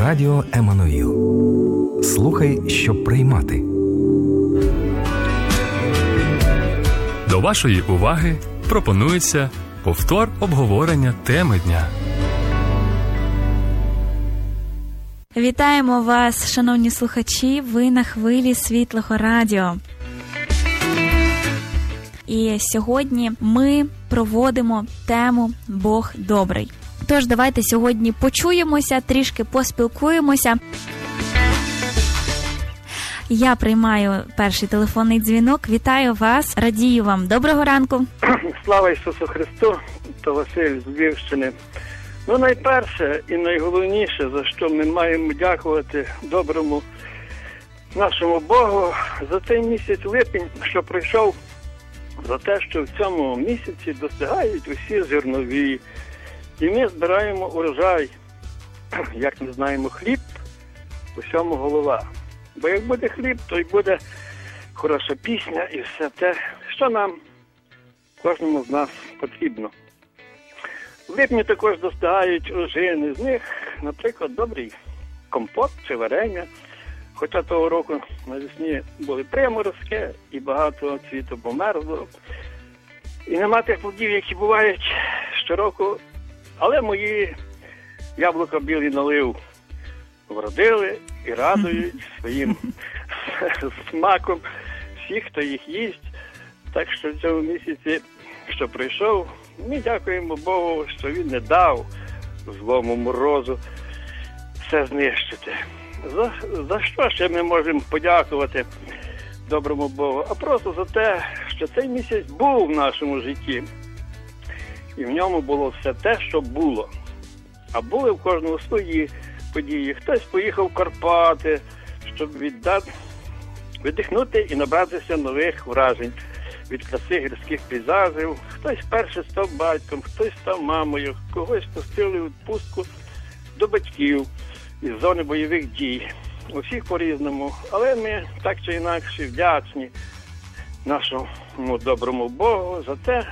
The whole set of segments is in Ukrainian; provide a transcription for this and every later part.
Радіо Еммануїл. Слухай, щоб приймати. До вашої уваги пропонується повтор обговорення теми дня. Вітаємо вас, шановні слухачі, ви на хвилі Світлого Радіо. І сьогодні ми проводимо тему «Бог добрий». Тож давайте сьогодні почуємося, трішки поспілкуємося. Я приймаю перший телефонний дзвінок. Вітаю вас, радію вам. Доброго ранку. Слава Ісусу Христу, то Василь з Львівщини. Найперше і найголовніше, за що ми маємо дякувати доброму нашому Богу за цей місяць липень, що пройшов, за те, що в цьому місяці достигають усі зернові. І ми збираємо урожай. Як ми знаємо, хліб, усьому голова. Бо як буде хліб, то й буде хороша пісня і все те, що нам, кожному з нас потрібно. В липні також достигають ожини. З них, наприклад, добрий компот чи варення. Хоча того року навесні були приморозки і багато цвіту померзло. І нема тих плодів, які бувають щороку. Але мої яблука білий налив вродили і радують своїм смаком всіх, хто їх їсть. Так що в цьому місяці, що пройшов, ми дякуємо Богу, що Він не дав злому морозу все знищити. За що ще ми можемо подякувати доброму Богу? А просто за те, що цей місяць був в нашому житті. І в ньому було все те, що було. А були в кожного свої події. Хтось поїхав в Карпати, щоб віддихнути і набратися нових вражень від краси гірських пейзажів. Хтось перше став батьком, хтось став мамою, когось пустили у відпустку до батьків із зони бойових дій. У всіх по-різному. Але ми так чи інакше вдячні нашому доброму Богу за те,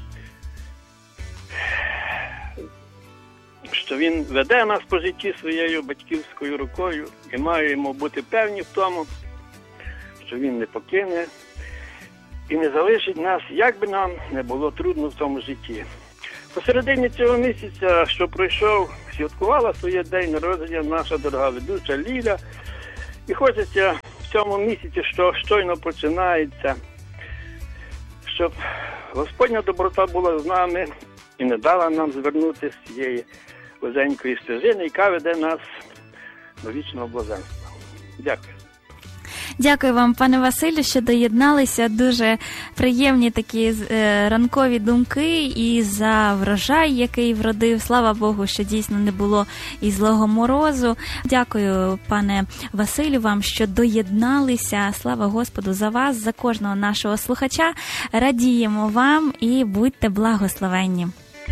що Він веде нас по житті своєю батьківською рукою і маємо бути певні в тому, що Він не покине і не залишить нас, як би нам не було трудно в цьому житті. Посередині цього місяця, що пройшов, святкувала своє день народження наша дорога ведуча Ліля. І хочеться в цьому місяці, що щойно починається, щоб Господня доброта була з нами і не дала нам звернути з цієї вузенької стежини, яка веде нас до вічного блаженства. Дякую. Дякую вам, пане Василю, що доєдналися. Дуже приємні такі ранкові думки і за врожай, який вродив. Слава Богу, що дійсно не було і злого морозу. Дякую, пане Василю, вам, що доєдналися. Слава Господу за вас, за кожного нашого слухача. Радіємо вам і будьте благословенні.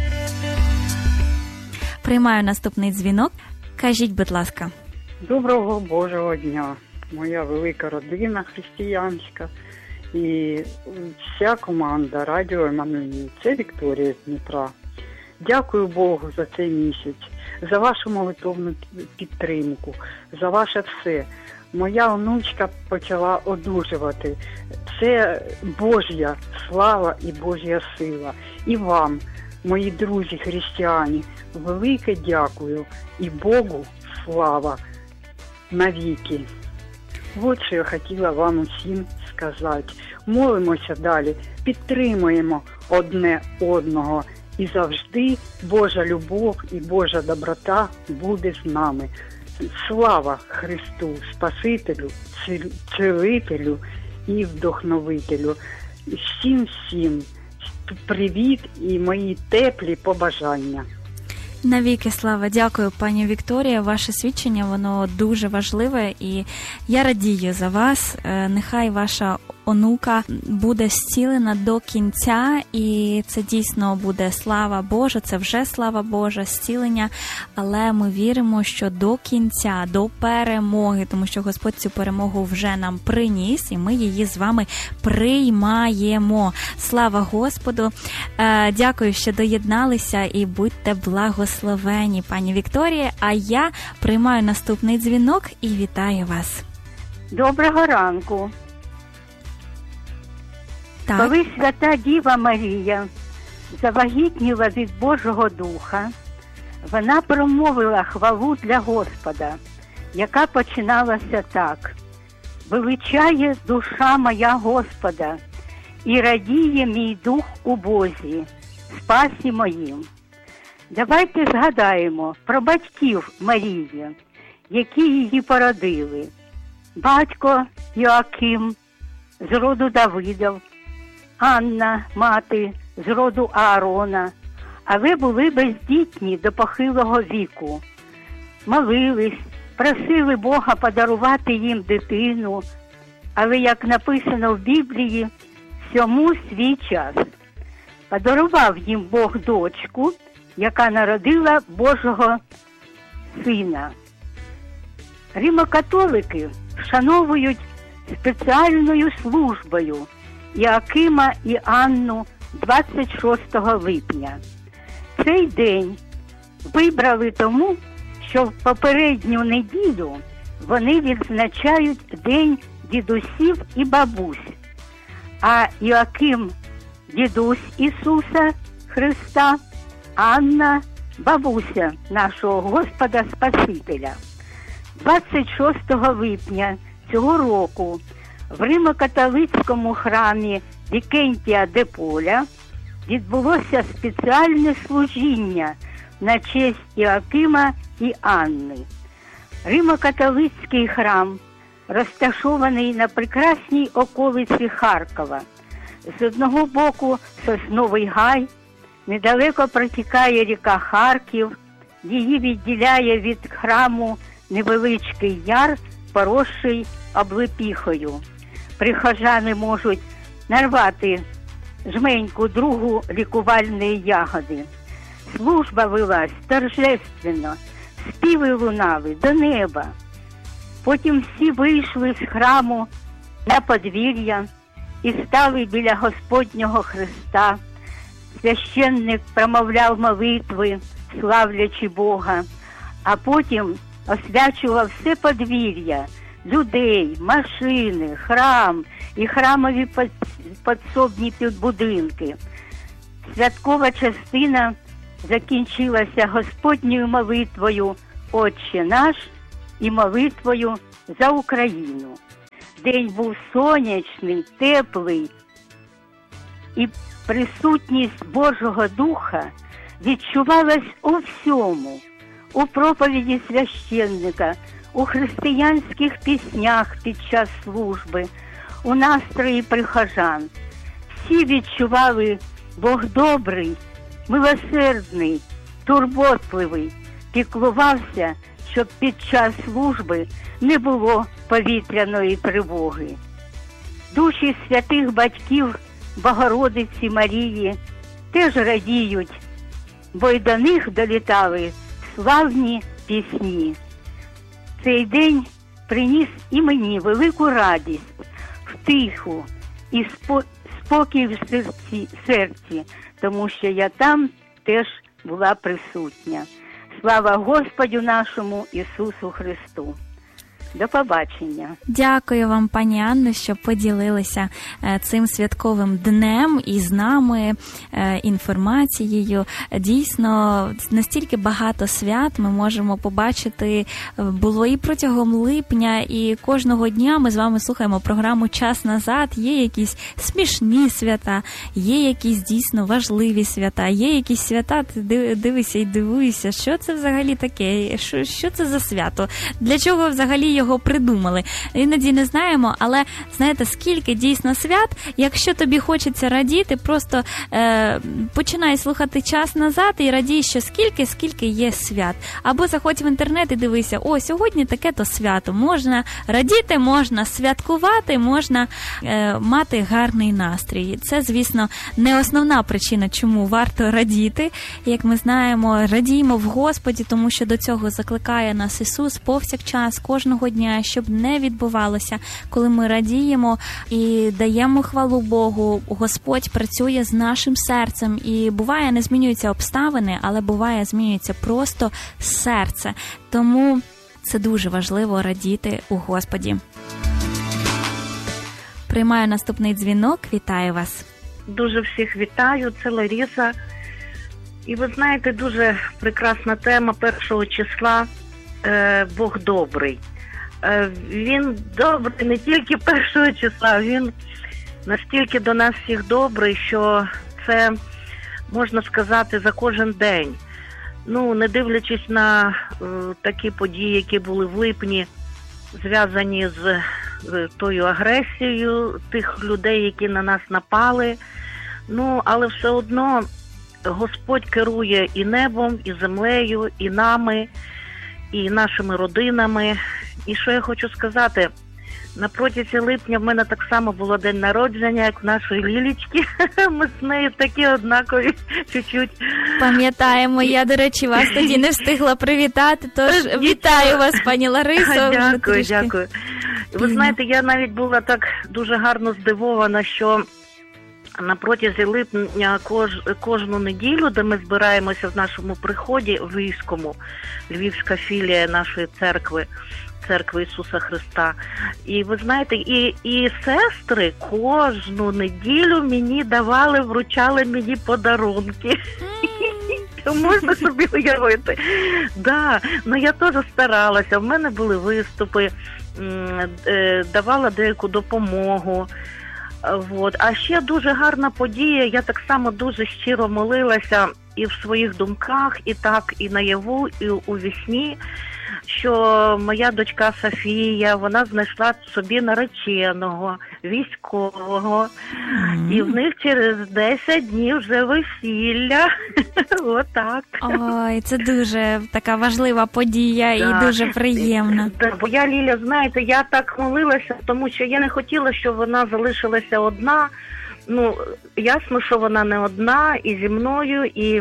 Приймаю наступний дзвінок. Кажіть, будь ласка. Доброго Божого дня. Моя велика родина християнська і вся команда Радіо Еммануїл. Це Вікторія з Дніпра. Дякую Богу за цей місяць, за вашу молитовну підтримку, за ваше все. Моя онучка почала одужувати. Це Божя слава і Божя сила. І вам, мої друзі християни, велике дякую і Богу слава навіки. От що я хотіла вам усім сказати. Молимося далі, підтримуємо одне одного. І завжди Божа любов і Божа доброта буде з нами. Слава Христу, Спасителю, Целителю і Вдохновителю. Всім привіт і мої теплі побажання. Навіки слава. Дякую, пані Вікторія. Ваше свідчення, воно дуже важливе, і я радію за вас. Нехай ваша онука буде зцілена до кінця, і це дійсно буде слава Божа, це вже слава Божа, зцілення, але ми віримо, що до кінця, до перемоги, тому що Господь цю перемогу вже нам приніс, і ми її з вами приймаємо. Слава Господу! Дякую, що доєдналися, і будьте благословені, пані Вікторія. А я приймаю наступний дзвінок і вітаю вас. Доброго ранку. Так. Коли свята Діва Марія завагітніла від Божого Духа, вона промовила хвалу для Господа, яка починалася так: «Величає душа моя Господа, і радіє мій дух у Бозі, спасі моїм». Давайте згадаємо про батьків Марії, які її породили. Батько Йоаким з роду Давидов, Анна, мати, з роду Аарона, але були бездітні до похилого віку. Молились, просили Бога подарувати їм дитину, але, як написано в Біблії, всьому свій час. Подарував їм Бог дочку, яка народила Божого сина. Римокатолики вшановують спеціальною службою Іоакима і Анну 26 липня. Цей день вибрали тому, що в попередню неділю вони відзначають День дідусів і бабусь, а Іоаким – дідусь Ісуса Христа, Анна – бабуся нашого Господа Спасителя. 26 липня цього року в Римо-католицькому храмі Вікентія де Поля відбулося спеціальне служіння на честь Іоакима і Анни. Римо-католицький храм розташований на прекрасній околиці Харкова. З одного боку Сосновий гай, недалеко протікає ріка Харків, її відділяє від храму невеличкий яр, поросший облепіхою. Прихожани можуть нарвати жменьку другу лікувальної ягоди. Служба велась торжественно, співи лунали до неба. Потім всі вийшли з храму на подвір'я і стали біля Господнього Христа. Священник промовляв молитви, славлячи Бога, а потім освячував все подвір'я, людей, машини, храм і храмові підсобні будинки. Святкова частина закінчилася Господньою молитвою «Отче наш» і молитвою за Україну. День був сонячний, теплий, і присутність Божого Духа відчувалась у всьому. У проповіді священника, у християнських піснях під час служби, у настрої прихожан. Всі відчували Бог добрий, милосердний, турботливий, піклувався, щоб під час служби не було повітряної тривоги. Душі святих батьків Богородиці Марії теж радіють, бо й до них долітали славні пісні. Цей день приніс і мені велику радість, втиху і спокій в серці, тому що я там теж була присутня. Слава Господу нашому Ісусу Христу! До побачення. Дякую вам, пані Анно, що поділилися цим святковим днем і з нами інформацією. Дійсно, настільки багато свят ми можемо побачити було і протягом липня, і кожного дня ми з вами слухаємо програму «Час назад». Є якісь смішні свята, є якісь дійсно важливі свята, є якісь свята, ти дивишся і дивуєшся, що це взагалі таке, що це за свято, для чого взагалі його цього придумали. Іноді не знаємо, але знаєте, скільки дійсно свят, якщо тобі хочеться радіти, просто починай слухати час назад і радій, що скільки є свят. Або заходь в інтернет і дивися, сьогодні таке-то свято. Можна радіти, можна святкувати, можна мати гарний настрій. Це, звісно, не основна причина, чому варто радіти. Як ми знаємо, радіємо в Господі, тому що до цього закликає нас Ісус повсякчас, кожного дня, щоб не відбувалося. Коли ми радіємо і даємо хвалу Богу, Господь працює з нашим серцем. І буває, не змінюються обставини, але буває, змінюється просто серце. Тому це дуже важливо радіти у Господі. Приймаю наступний дзвінок. Вітаю вас. Дуже всіх вітаю, це Лариса. І ви знаєте, дуже прекрасна тема 1 числа «Бог добрий». Він добрий не тільки 1 числа, він настільки до нас всіх добрий, що це, можна сказати, за кожен день. Не дивлячись на такі події, які були в липні, зв'язані з тою агресією тих людей, які на нас напали. Але все одно Господь керує і небом, і землею, і нами, і нашими родинами. І що я хочу сказати, на протязі липня в мене так само було день народження, як в нашої Лілічки. Ми з нею такі однакові, чуть-чуть. Пам'ятаємо, я, до речі, вас тоді не встигла привітати, тож вітаю вас, пані Ларисо. Дякую. Ви знаєте, я навіть була так дуже гарно здивована, що на протязі липня кожну неділю, де ми збираємося в нашому приході в Львівському, львівська філія нашої церкви Ісуса Христа. І ви знаєте, і сестри кожну неділю мені вручали мені подарунки. Можна собі уявити. Я теж старалася, в мене були виступи, давала деяку допомогу. А ще дуже гарна подія, я так само дуже щиро молилася і в своїх думках, і наяву, і у вісні, що моя дочка Софія, вона знайшла собі нареченого, військового, і в них через 10 днів вже весілля. Отак. Ой, це дуже така важлива подія і дуже приємна. Бо я, Ліля, знаєте, я так молилася, тому що я не хотіла, щоб вона залишилася одна. Ясно, що вона не одна, і зі мною, і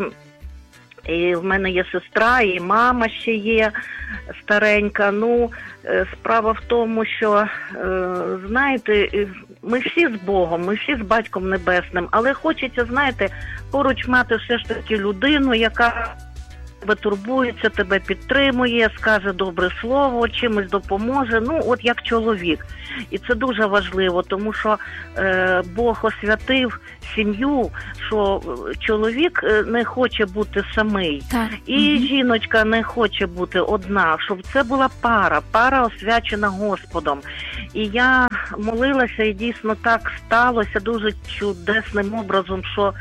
в мене є сестра, і мама ще є старенька. Справа в тому, що, знаєте, ми всі з Богом, ми всі з Батьком Небесним, але хочеться, знаєте, поруч мати все ж таки людину, яка тебе турбується, тебе підтримує, скаже добре слово, чимось допоможе, як чоловік. І це дуже важливо, тому що Бог освятив сім'ю, що чоловік не хоче бути самий, і жіночка не хоче бути одна, щоб це була пара освячена Господом. І я молилася, і дійсно так сталося дуже чудесним образом, що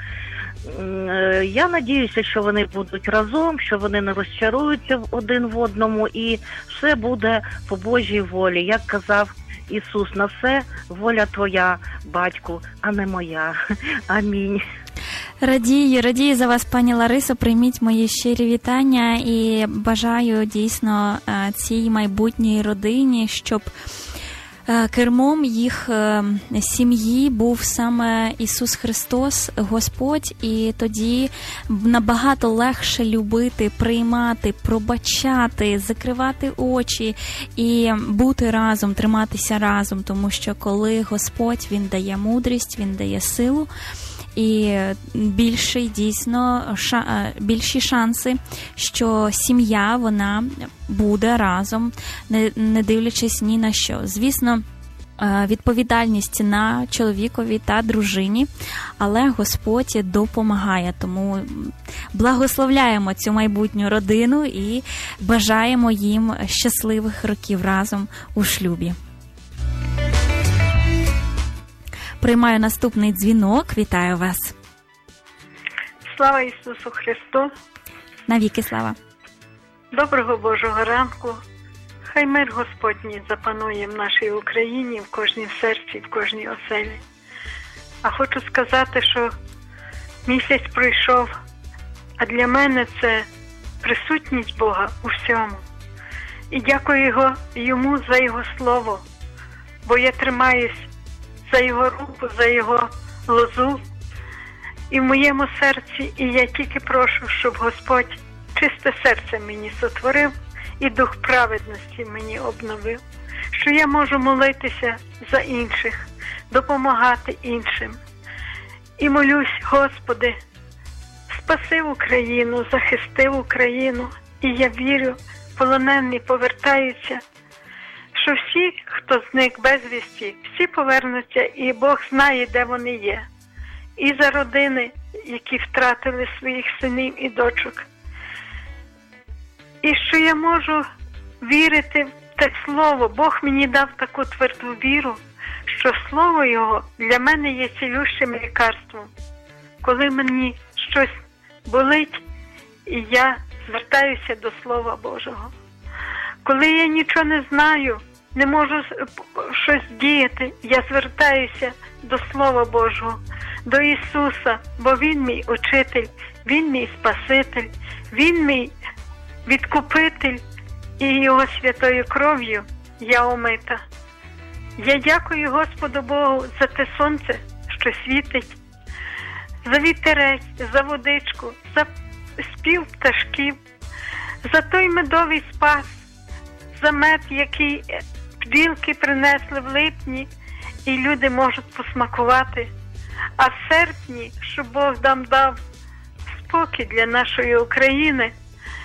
я надіюся, що вони будуть разом, що вони не розчаруються один в одному, і все буде по Божій волі. Як казав Ісус, на все воля Твоя, Батьку, а не моя. Амінь. Радію за вас, пані Ларисо, прийміть мої щирі вітання і бажаю дійсно цій майбутній родині, щоб кермом їх сім'ї був саме Ісус Христос, Господь, і тоді набагато легше любити, приймати, пробачати, закривати очі і бути разом, триматися разом, тому що коли Господь, Він дає мудрість, Він дає силу, і більші шанси, що сім'я, вона буде разом, не дивлячись ні на що. Звісно, відповідальність на чоловікові та дружині, але Господь допомагає, тому благословляємо цю майбутню родину і бажаємо їм щасливих років разом у шлюбі. Приймаю наступний дзвінок. Вітаю вас. Слава Ісусу Христу. Навіки слава. Доброго Божого ранку. Хай мир Господній запанує в нашій Україні, в кожній серці, в кожній оселі. А хочу сказати, що місяць пройшов, а для мене це присутність Бога у всьому. І дякую йому за Його слово, бо я тримаюсь за Його руку, за Його лозу і в моєму серці, і я тільки прошу, щоб Господь чисте серце мені сотворив і дух праведності мені обновив, що я можу молитися за інших, допомагати іншим. І молюсь, Господи, спаси Україну, захисти Україну. І я вірю, полонені повертаються, що всі, хто зник безвісті, всі повернуться, і Бог знає, де вони є. І за родини, які втратили своїх синів і дочок. І що я можу вірити в те слово. Бог мені дав таку тверду віру, що слово Його для мене є цілющим лікарством. Коли мені щось болить, і я звертаюся до Слова Божого. Коли я нічого не знаю, не можу щось діяти, я звертаюся до Слова Божого, до Ісуса, бо Він мій учитель, Він мій Спаситель, Він мій відкупитель, і Його святою кров'ю я омита. Я дякую Господу Богу за те сонце, що світить, за вітерець, за водичку, за спів пташків, за той медовий спас, за мед, який бджілки принесли в липні, і люди можуть посмакувати. А в серпні, щоб Бог нам дав спокій для нашої України,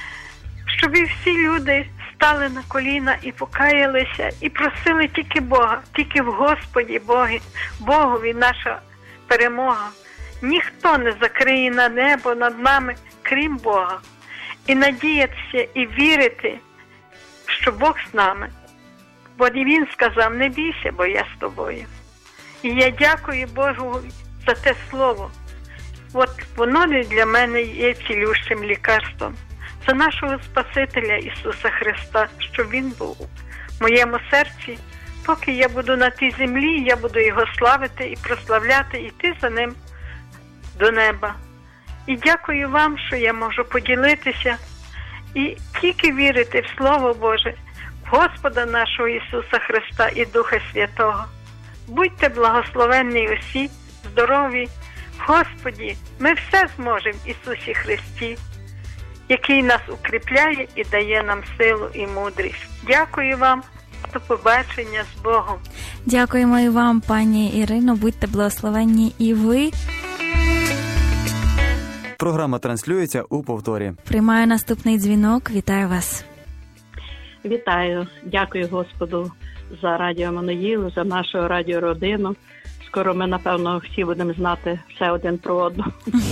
щоб і всі люди стали на коліна і покаялися, і просили тільки Бога, тільки в Господі Богові наша перемога. Ніхто не закриє на небо над нами, крім Бога. І надіятися, і вірити, що Бог з нами. Бо Він сказав, не бійся, бо я з тобою. І я дякую Богу за те слово. От воно для мене є цілющим лікарством. За нашого Спасителя Ісуса Христа, щоб Він був в моєму серці. Поки я буду на тій землі, я буду Його славити і прославляти, і йти за Ним до неба. І дякую вам, що я можу поділитися і тільки вірити в Слово Боже, в Господа нашого Ісуса Христа і Духа Святого. Будьте благословенні усі, здорові. В Господі ми все зможемо в Ісусі Христі, який нас укріпляє і дає нам силу і мудрість. Дякую вам. До побачення з Богом. Дякуємо і вам, пані Ірино. Будьте благословенні і ви. Програма транслюється у повторі. Приймаю наступний дзвінок. Вітаю вас. Вітаю. Дякую Господу за Радіо Еммануїл, за нашу радіородину. Скоро ми, напевно, всі будемо знати все один про одного.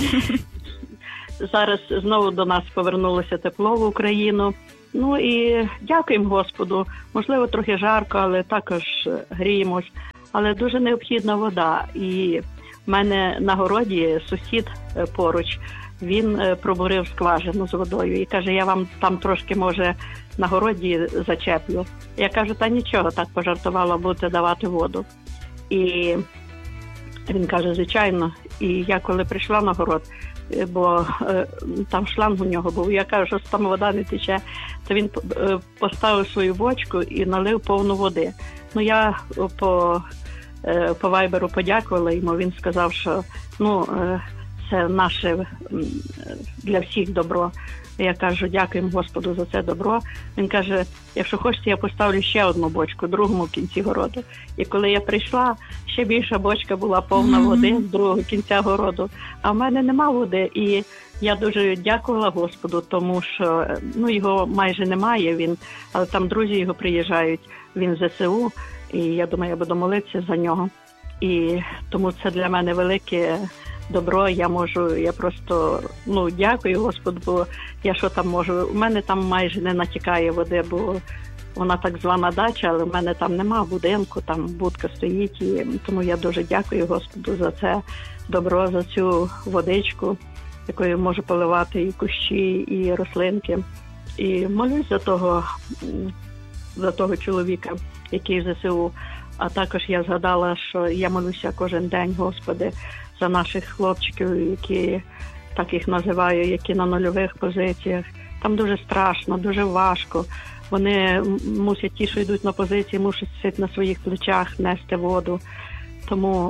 Зараз знову до нас повернулося тепло в Україну. Ну і дякуємо Господу. Можливо, трохи жарко, але також гріємось. Але дуже необхідна вода. І в мене на городі сусід поруч, він пробурив скважину з водою. І каже, я вам там трошки, може, на городі зачеплю. Я кажу, та нічого, так пожартувала, будете давати воду. І він каже, звичайно. І я коли прийшла на город, бо там шланг у нього був, я кажу, що там вода не тече, то він поставив свою бочку і налив повну води. Ну, я по вайберу подякувала йому, він сказав, що це наше для всіх добро. Я кажу, дякуємо Господу за це добро. Він каже, якщо хочете, я поставлю ще одну бочку в другому кінці городу. І коли я прийшла, ще більша бочка була повна води з другого кінця городу. А в мене нема води. І я дуже дякувала Господу, тому що його майже немає, але там друзі його приїжджають, він з ЗСУ, і я думаю, я буду молитися за нього. І тому це для мене велике добро, я просто дякую Господу, бо я що там можу, у мене там майже не натікає води, бо вона так звана дача, але в мене там нема будинку, там будка стоїть, і тому я дуже дякую Господу за це добро, за цю водичку, якою можу поливати і кущі, і рослинки. І молюсь за того за того чоловіка, який в ЗСУ. А також я згадала, що я молюся кожен день, Господи, за наших хлопчиків, які, так їх називаю, які на нульових позиціях. Там дуже страшно, дуже важко. Вони мусять, ті, що йдуть на позиції, мусять на своїх плечах нести воду. Тому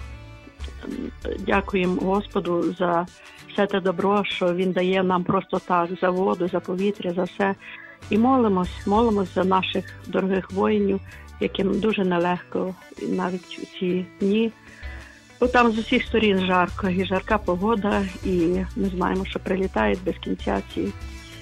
дякуємо Господу за все те добро, що Він дає нам просто так, за воду, за повітря, за все. І молимось за наших дорогих воїнів, яким дуже нелегко навіть у ці дні. Бо там з усіх сторін жарко, і жарка погода, і ми знаємо, що прилітають без кінця ці,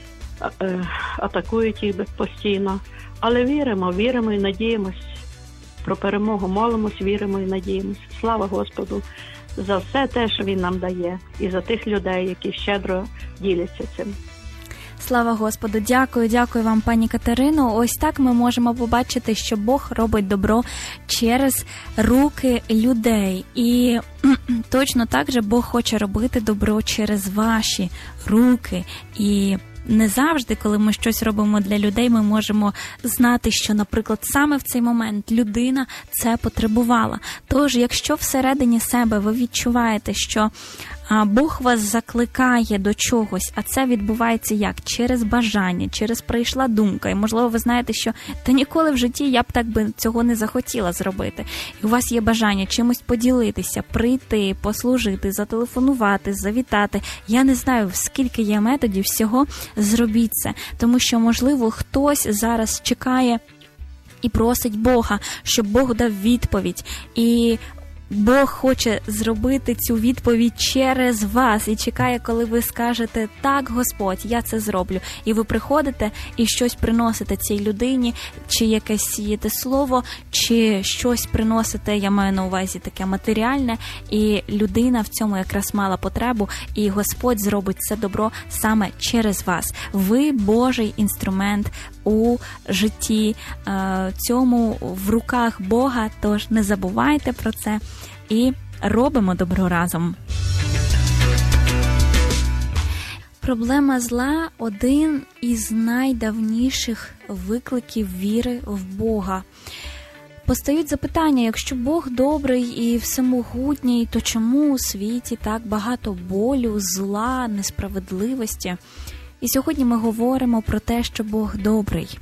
атакують їх постійно. Але віримо і надіємось про перемогу, молимось, віримо і надіємось. Слава Господу за все те, що Він нам дає, і за тих людей, які щедро діляться цим. Слава Господу! Дякую вам, пані Катерино. Ось так ми можемо побачити, що Бог робить добро через руки людей. І точно так же Бог хоче робити добро через ваші руки. І не завжди, коли ми щось робимо для людей, ми можемо знати, що, наприклад, саме в цей момент людина це потребувала. Тож, якщо всередині себе ви відчуваєте, що Бог вас закликає до чогось, а це відбувається як? Через бажання, через прийшла думка. І, можливо, ви знаєте, що та ніколи в житті я б так би цього не захотіла зробити. І у вас є бажання чимось поділитися, прийти, послужити, зателефонувати, завітати. Я не знаю, скільки є методів всього, зробіть це. Тому що, можливо, хтось зараз чекає і просить Бога, щоб Бог дав відповідь. І Бог хоче зробити цю відповідь через вас і чекає, коли ви скажете: так, Господь, я це зроблю. І ви приходите і щось приносите цій людині, чи якесь сієте слово, чи щось приносите, я маю на увазі таке матеріальне, і людина в цьому якраз мала потребу, і Господь зробить це добро саме через вас. Ви Божий інструмент у житті цьому, в руках Бога, тож не забувайте про це і робимо добро разом. Проблема зла – один із найдавніших викликів віри в Бога. Постають запитання: якщо Бог добрий і всемогутній, то чому у світі так багато болю, зла, несправедливості? І сьогодні ми говоримо про те, що Бог добрий.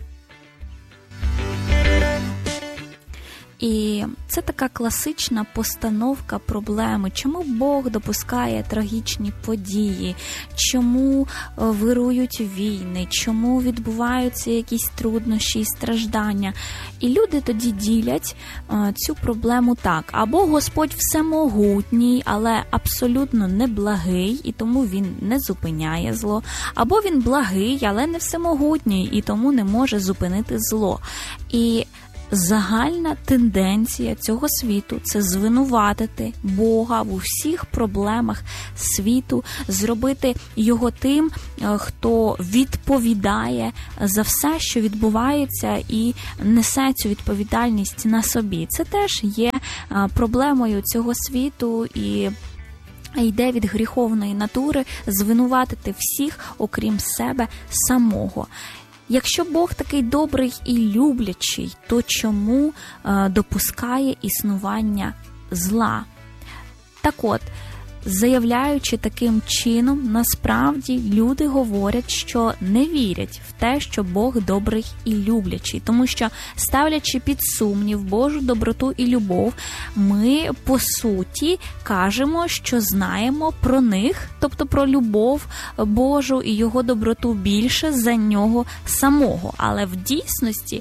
І це така класична постановка проблеми. Чому Бог допускає трагічні події? Чому вирують війни? Чому відбуваються якісь труднощі і страждання? І люди тоді ділять цю проблему так. Або Господь всемогутній, але абсолютно неблагий, і тому Він не зупиняє зло. Або Він благий, але не всемогутній, і тому не може зупинити зло. І загальна тенденція цього світу – це звинуватити Бога в усіх проблемах світу, зробити його тим, хто відповідає за все, що відбувається, і несе цю відповідальність на собі. Це теж є проблемою цього світу і йде від гріховної натури звинуватити всіх, окрім себе самого. Якщо Бог такий добрий і люблячий, то чому допускає існування зла? Так от, заявляючи таким чином, насправді люди говорять, що не вірять в те, що Бог добрий і люблячий. Тому що, ставлячи під сумнів Божу доброту і любов, ми, по суті, кажемо, що знаємо про них, тобто про любов Божу і його доброту більше за нього самого. Але в дійсності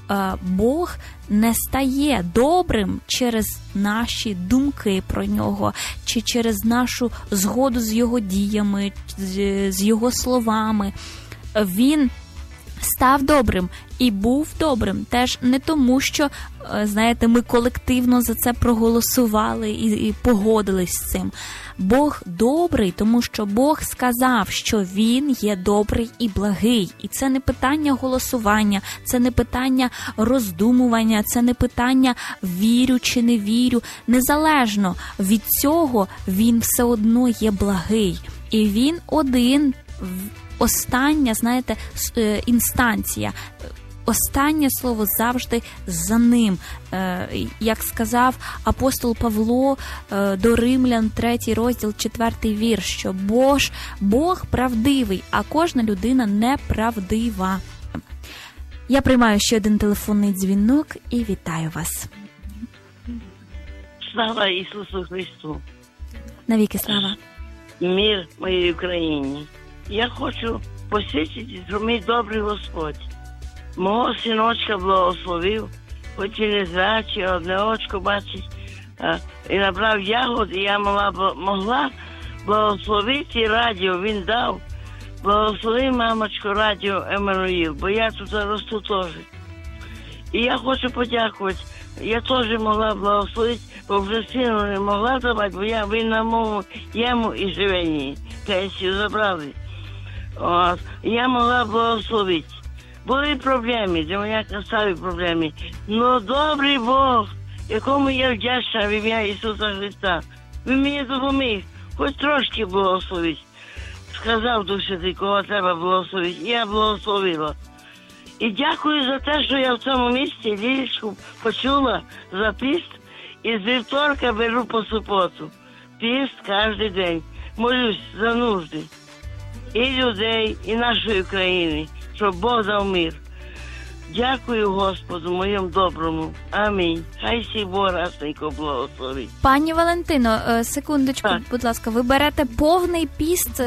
Бог не стає добрим через наші думки про нього, чи через нашу згоду з його діями, з його словами. Він став добрим і був добрим теж не тому, що, знаєте, ми колективно за це проголосували і погодились з цим. Бог добрий, тому що Бог сказав, що Він є добрий і благий. І це не питання голосування, це не питання роздумування, це не питання вірю чи не вірю. Незалежно від цього, Він все одно є благий. І Він один, остання, знаєте, інстанція. останнє слово завжди за ним. Як сказав апостол Павло до Римлян, 3 розділ, 4 вірш, що Бог правдивий, а кожна людина неправдива. Я приймаю ще один телефонний дзвінок і вітаю вас. Слава Ісусу Христу! Навіки слава! Мир моїй Україні! Я хочу посвідчити, що мій добрий Господь мого синочка благословив, хоч і не зрячий, одне очко бачить, і набрав ягод, і я могла благословити радіо, він дав. Благослови, мамочко, радіо Еммануїл, бо я тут росту теж. І я хочу подякувати. Я теж могла благословити, бо вже сину не могла давати, бо він на моєму яму і живенні. Пенсію забрали. От. Я могла благословити. Були проблеми, демоняка ставить проблеми. Но добрий Бог, якому я вдячна в ім'я Ісуса Христа, він мені допоміг, хоч трошки благословити. Сказав Дух Святий, кого треба благословити. І я благословила. І дякую за те, що я в цьому місці лілічку почула за піст. І з вівторка беру по суботу. Піст кожен день. Молюсь за нужди. І людей, і нашої країни, щоб Бог дав мир. Дякую Господу моєму доброму. Амінь. Хай всі Бог расненько благословить. Пані Валентино, секундочку, так. Будь ласка, ви берете повний піст,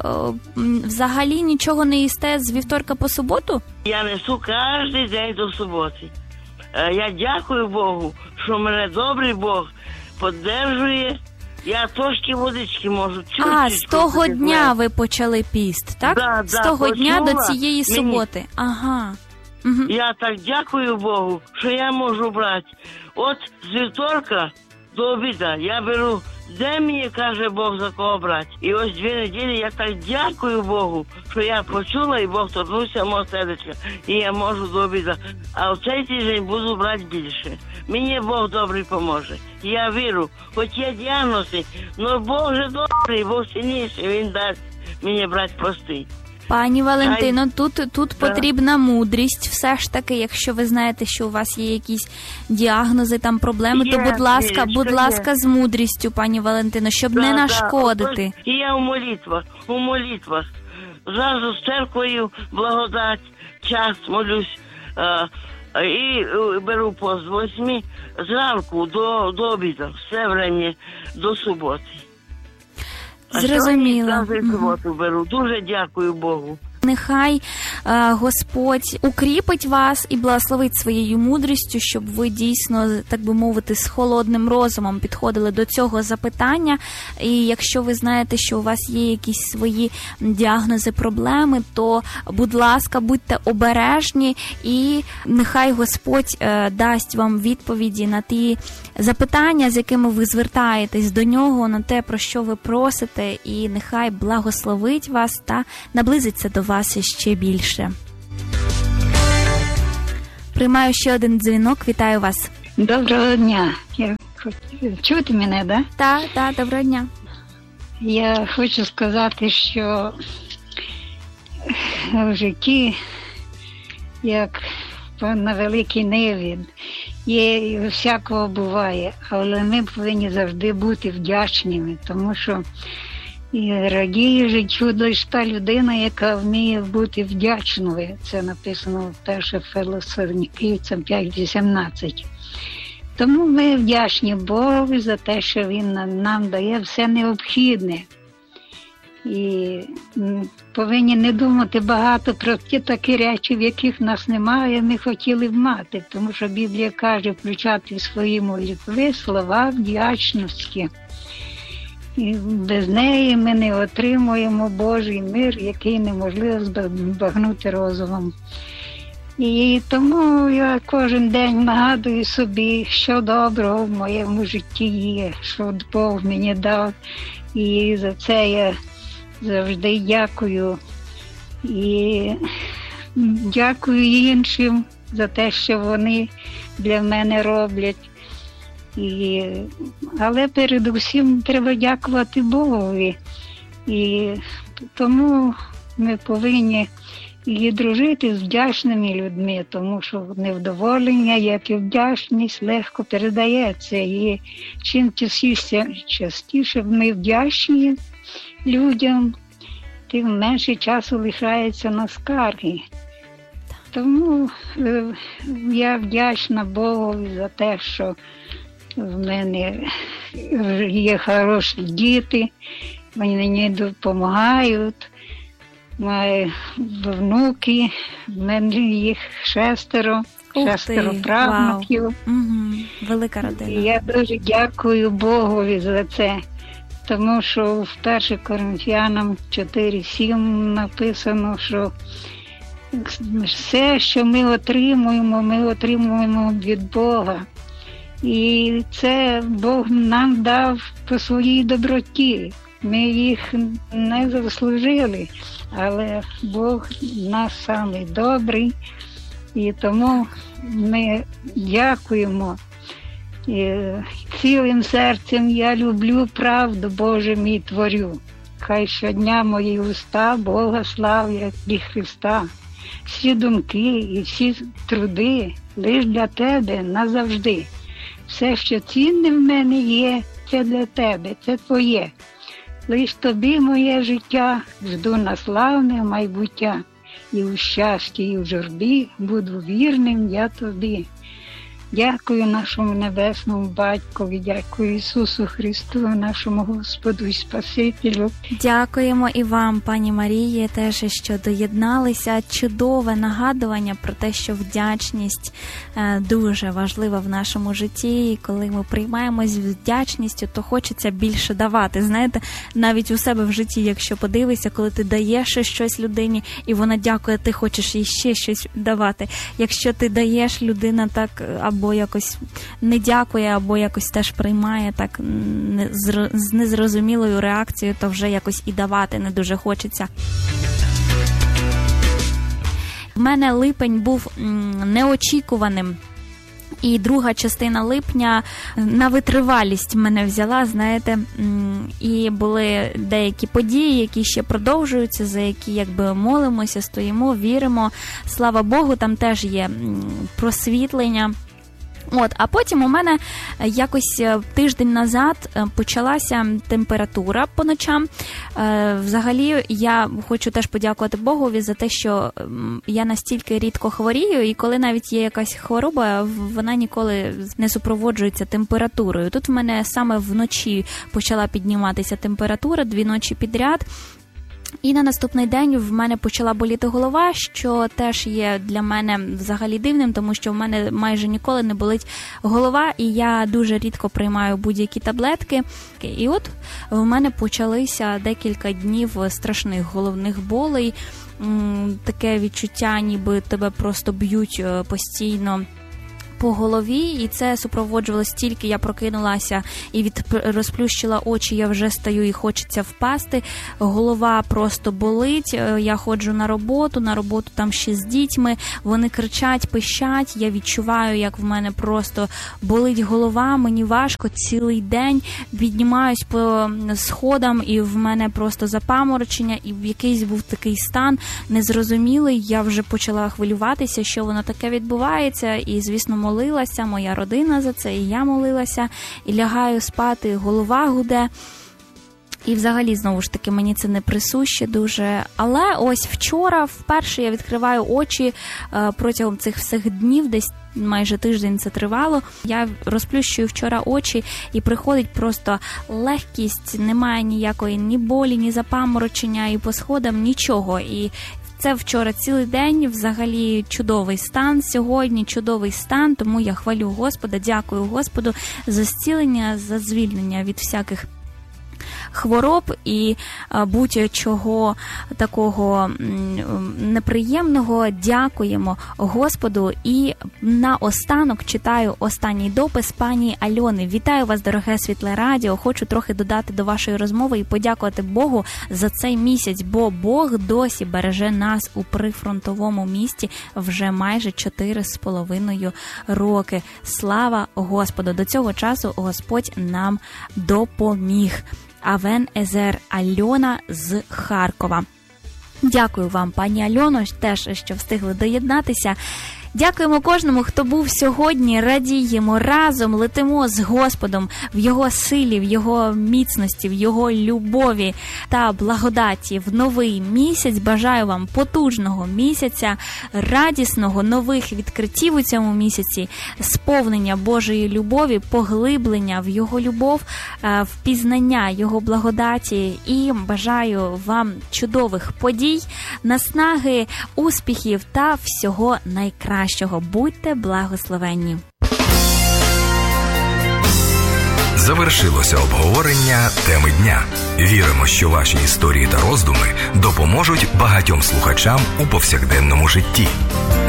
взагалі нічого не їсте з вівторка по суботу? Я несу кожен день до суботи. Я дякую Богу, що мене добрий Бог підтримує. Я трошки водички можу. З того дня ви почали піст, так? Да, з того дня до цієї суботи. Ага. Угу. Я так дякую Богу, що я можу брати. От з вівторка до обіду я беру, де мені каже Бог за кого брати. І ось 2 неділі я так дякую Богу, що я почула і Бог торкнувся мого сердечка. І я можу до обіду. А в цей тиждень буду брати більше. Мені Бог добрий поможе. Я вірю, хоч є діагнози, але Бог же добрий, Бог сильніший, Він дасть мені брати пости. Пані Валентино, тут потрібна мудрість. Все ж таки, якщо ви знаєте, що у вас є якісь діагнози, там проблеми, то, будь ласка, з мудрістю, пані Валентино, щоб не нашкодити. І я у молитвах. Зразу з церквою благодать, час молюсь. І беру пост з 8 зранку до обіду, все время до суботи. Зрозуміло. Суботу беру. Дуже дякую Богу. Нехай Господь укріпить вас і благословить своєю мудрістю, щоб ви дійсно, так би мовити, з холодним розумом підходили до цього запитання. І якщо ви знаєте, що у вас є якісь свої діагнози, проблеми, то, будь ласка, будьте обережні, і нехай Господь дасть вам відповіді на ті запитання, з якими ви звертаєтесь до нього, на те, про що ви просите, і нехай благословить вас та наблизиться до вас ще більше. Приймаю ще один дзвінок. Вітаю вас. Доброго дня. Чути мене, да? Так, доброго дня. Я хочу сказати, що в житті, як на великій ниві, є і всякого буває, але ми повинні завжди бути вдячними, тому що і радіє життю лише та людина, яка вміє бути вдячною. Це написано в 1 Фессалоникійцям 5:18. Тому ми вдячні Богу за те, що Він нам дає все необхідне. І повинні не думати багато про ті такі речі, в яких нас немає, ми хотіли б мати. Тому що Біблія каже включати в свої молитви слова вдячності. І без неї ми не отримуємо Божий мир, який неможливо збагнути розумом. І тому я кожен день нагадую собі, що доброго в моєму житті є, що Бог мені дав. І за це я завжди дякую. І дякую іншим за те, що вони для мене роблять. Але передусім треба дякувати Богові. І тому ми повинні і дружити з вдячними людьми, тому що невдоволення, як і вдячність, легко передається. І чим частіше ми вдячні людям, тим менше часу лишається на скарги. Тому я вдячна Богу за те, що в мене є хороші діти, вони мені допомагають. Маю внуки, в мене їх 6 правнуків. Велика родина. І я дуже дякую Богові за це, тому що в 1 Коринфянам 4:7 написано, що все, що ми отримуємо від Бога. І це Бог нам дав по своїй доброті. Ми їх не заслужили, але Бог нас самий добрий, і тому ми дякуємо. І цілим серцем я люблю правду Божу і творю. Хай щодня мої уста Бога славлять і Христа. Всі думки і всі труди лиш для тебе назавжди. Все, що цінне в мене є, це для тебе, це твоє. Лиш тобі моє життя, жду на славне майбуття. І у щасті, і в журбі буду вірним я тобі. Дякую нашому Небесному Батькові, дякую Ісусу Христу, нашому Господу і Спасителю. Дякуємо і вам, пані Марії, теж, що доєдналися. Чудове нагадування про те, що вдячність дуже важлива в нашому житті. І коли ми приймаємось з вдячністю, то хочеться більше давати. Знаєте, навіть у себе в житті, якщо подивишся, коли ти даєш щось людині, і вона дякує, ти хочеш їй ще щось давати. Якщо ти даєш, людина так або якось не дякує, або якось теж приймає так з незрозумілою реакцією, то вже якось і давати не дуже хочеться. В мене липень був неочікуваним. І друга частина липня на витривалість мене взяла, знаєте, і були деякі події, які ще продовжуються, за які якби молимося, стоїмо, віримо. Слава Богу, там теж є просвітлення. А потім у мене якось тиждень назад почалася температура по ночам. Взагалі, я хочу теж подякувати Богові за те, що я настільки рідко хворію, і коли навіть є якась хвороба, вона ніколи не супроводжується температурою. Тут в мене саме вночі почала підніматися температура, 2 ночі підряд. І на наступний день в мене почала боліти голова, що теж є для мене взагалі дивним, тому що в мене майже ніколи не болить голова, і я дуже рідко приймаю будь-які таблетки. І от в мене почалися декілька днів страшних головних болей, таке відчуття, ніби тебе просто б'ють постійно по голові, і це супроводжувалося тільки я прокинулася і розплющила очі, я вже стою і хочеться впасти. Голова просто болить, я ходжу на роботу там ще з дітьми, вони кричать, пищать, я відчуваю, як в мене просто болить голова, мені важко цілий день, піднімаюсь по сходам, і в мене просто запаморочення, і якийсь був такий стан незрозумілий, я вже почала хвилюватися, що воно таке відбувається, і, звісно, молилася, моя родина за це, і я молилася, і лягаю спати, голова гуде. І взагалі, знову ж таки, мені це не присуще дуже. Але ось вчора вперше я відкриваю очі протягом цих всіх днів, десь майже тиждень це тривало. Я розплющую вчора очі, і приходить просто легкість, немає ніякої ні болі, ні запаморочення, і по сходам нічого. І це вчора цілий день, взагалі чудовий стан, сьогодні чудовий стан, тому я хвалю Господа, дякую Господу за зцілення, за звільнення від всяких хвороб і будь-чого такого неприємного. Дякуємо Господу. І наостанок читаю останній допис пані Альони. Вітаю вас, дороге Світле Радіо. Хочу трохи додати до вашої розмови і подякувати Богу за цей місяць, бо Бог досі береже нас у прифронтовому місті вже майже 4,5 роки. Слава Господу! До цього часу Господь нам допоміг. Авен Езер Альона з Харкова. Дякую вам, пані Альоно, теж, що встигли доєднатися. Дякуємо кожному, хто був сьогодні. Радіємо разом, летимо з Господом в Його силі, в Його міцності, в Його любові та благодаті в новий місяць. Бажаю вам потужного місяця, радісного, нових відкриттів у цьому місяці, сповнення Божої любові, поглиблення в Його любов, впізнання Його благодаті. І бажаю вам чудових подій, наснаги, успіхів та всього найкращого. Будьте благословенні. Завершилося обговорення теми дня. Віримо, що ваші історії та роздуми допоможуть багатьом слухачам у повсякденному житті.